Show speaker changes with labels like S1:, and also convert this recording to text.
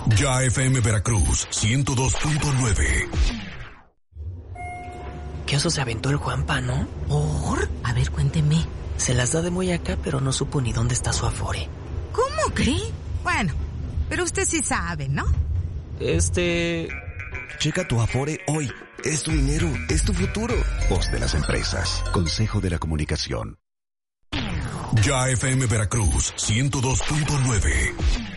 S1: Ya FM Veracruz 102.9.
S2: ¿Qué oso se aventó el Juanpa, no?
S3: ¿Por? A ver, cuénteme.
S2: Se las da de muy acá, pero no supo ni dónde está su Afore.
S3: ¿Cómo cree? Bueno, pero usted sí sabe, ¿no?
S4: Checa tu Afore hoy. Es tu dinero, es tu futuro. Voz de las empresas. Consejo de la Comunicación.
S1: Ya FM Veracruz 102.9.